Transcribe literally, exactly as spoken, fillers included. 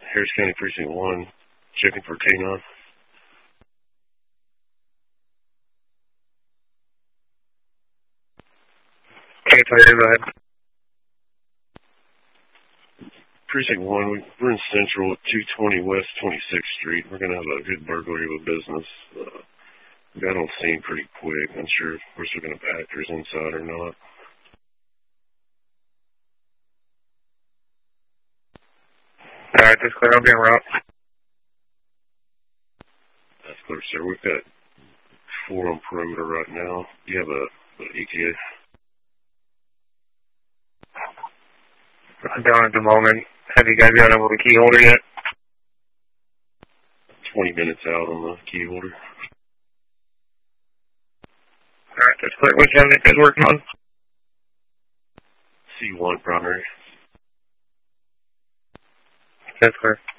Harris County Precinct one, checking for K nine. Okay, sorry, go ahead. Precinct one, we- we're in Central at two twenty West twenty-sixth Street. We're going to have a good burglary of a business. Uh, we got on scene pretty quick. I'm sure if we're still going to have actors inside or not. Alright, that's clear. I'll be en route. That's clear, sir. We've got four on perimeter right now. Do you have a, a E T A? I'm down at the moment. Have you guys got over the key holder yet? twenty minutes out on the key holder. Alright, that's clear. Which one are you guys working on? C one primary. That's clear.